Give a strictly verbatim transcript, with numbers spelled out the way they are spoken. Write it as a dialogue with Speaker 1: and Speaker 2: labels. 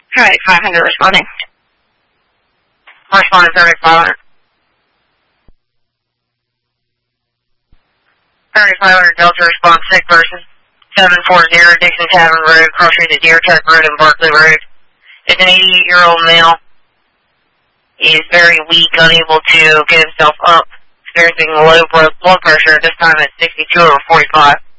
Speaker 1: Alright, five hundred responding.
Speaker 2: Responding thirty-five hundred. thirty-five hundred Delta response, sick person. seven forty Dixon Tavern Road, cross street to Deer Track Road and Barkley Road. It's an eighty-eight-year-old male. He is very weak, unable to get himself up, experiencing low blood pressure, this time at sixty-two over forty-five.